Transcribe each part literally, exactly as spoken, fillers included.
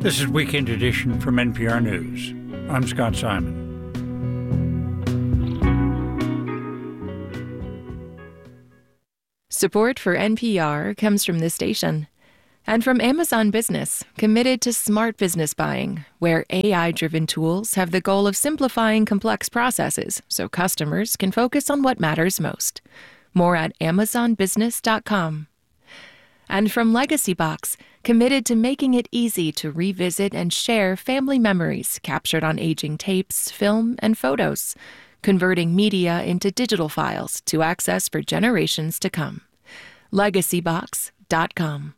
This is Weekend Edition from N P R News. I'm Scott Simon. Support for N P R comes from this station and from Amazon Business, committed to smart business buying, where A I-driven tools have the goal of simplifying complex processes so customers can focus on what matters most. More at amazon business dot com. And from Legacy Box, committed to making it easy to revisit and share family memories captured on aging tapes, film, and photos, converting media into digital files to access for generations to come. legacy box dot com.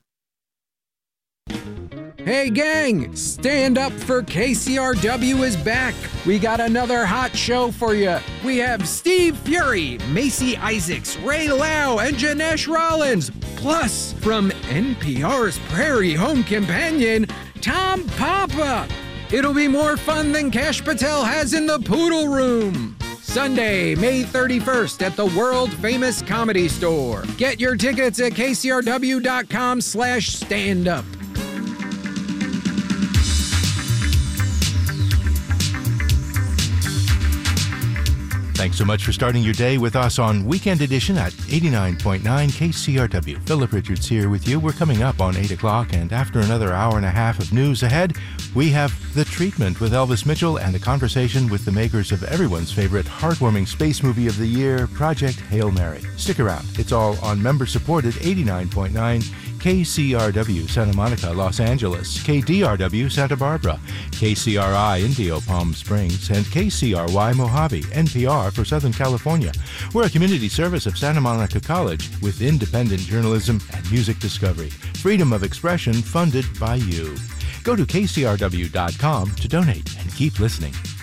Hey gang, Stand Up for K C R W is back. We got another hot show for you. We have Steve Fury, Macy Isaacs, Ray Lau, and Janesh Rollins. Plus, from N P R's Prairie Home Companion, Tom Papa. It'll be more fun than Kash Patel has in the Poodle Room. Sunday, May thirty-first at the world-famous Comedy Store. Get your tickets at k c r w dot com slash stand up. Thanks so much for starting your day with us on Weekend Edition at eighty-nine point nine K C R W. Philip Richards here with you. We're coming up on eight o'clock, and after another hour and a half of news ahead, we have The Treatment with Elvis Mitchell and a conversation with the makers of everyone's favorite heartwarming space movie of the year, Project Hail Mary. Stick around. It's all on member-supported eighty-nine point nine K C R W Santa Monica, Los Angeles, K D R W Santa Barbara, K C R I Indio Palm Springs, and K C R Y Mojave, N P R for Southern California. We're a community service of Santa Monica College with independent journalism and music discovery. Freedom of expression funded by you. Go to k c r w dot com to donate and keep listening.